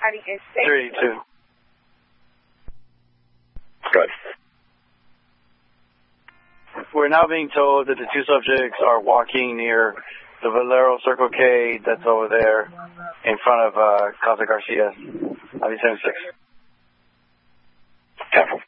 heading is 382. Good. We're now being told that the two subjects are walking near the Valero Circle K that's over there in front of Casa Garcia, 76. Careful.